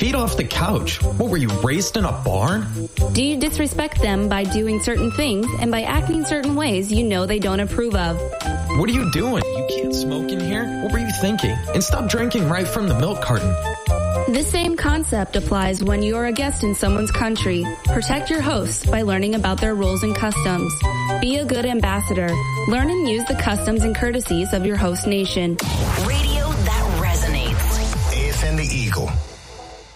feet off the couch. What, were you raised in a barn? Do you disrespect them by doing certain things and by acting certain ways you know they don't approve of? What are you doing? You can't smoke in here? What were you thinking? And stop drinking right from the milk carton. The same concept applies when you are a guest in someone's country. Protect your hosts by learning about their rules and customs. Be a good ambassador. Learn and use the customs and courtesies of your host nation. Radio that resonates. AFM The Eagle.